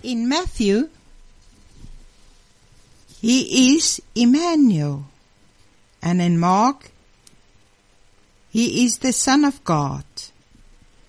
In Matthew, he is Emmanuel. And in Mark, he is the Son of God.